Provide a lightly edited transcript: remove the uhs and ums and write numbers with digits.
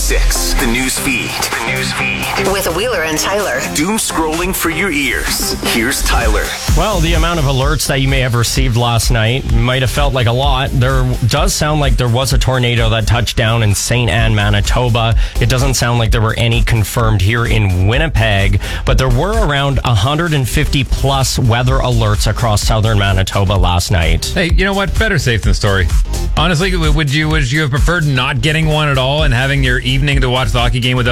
106, the news feed. With Wheeler and Tyler. Doom scrolling for your ears. Here's Tyler. Well, the amount of alerts that you may have received last night might have felt like a lot. There does sound like there was a tornado that touched down in St. Anne, Manitoba. It doesn't sound like there were any confirmed here in Winnipeg, but there were around 150 plus weather alerts across southern Manitoba last night. Hey, you know what? Better safe than sorry. Honestly, would you have preferred not getting one at all and having your evening to watch the hockey game without